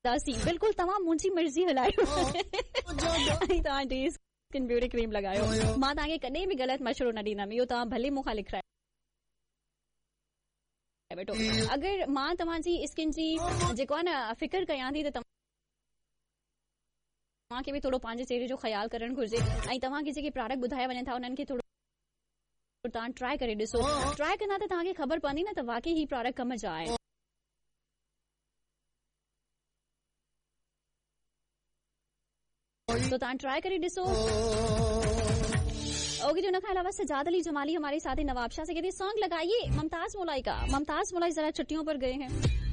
बिल्कुल तमाम मुंहिंजी मर्ज़ी हलायो ऐं तव्हां डे स्किन ब्यूटी क्रीम लॻायो। मां तव्हांखे कॾहिं बि ग़लति मशवरो न ॾींदमि, इहो तव्हां भले मूंखां लिखाए वेठो। अगरि मां तव्हांजी स्किन जी जेको आहे न फिकर कयां थी त तव्हांखे बि थोरो पंहिंजे चेहरे जो ख़्यालु करणु घुर्जे ऐं तव्हांखे जेके प्रोडक्ट ॿुधाया वञनि था उन्हनि खे थोरो तव्हां ट्राई करे ॾिसो। ट्राई कंदा त तव्हांखे ख़बर पवंदी न त वाकई ही प्रोडक्ट कम जा आहे। तो तव्हां ट्राई करे ॾिसो। ओके जी, उनके अलावा सजाद अली जमाली हमारे साथ ही नवाबशाह से कहती सॉन्ग लगाइए। ममताज मुलाई का। ममताज मुलाई जरा छुट्टियों पर गए हैं।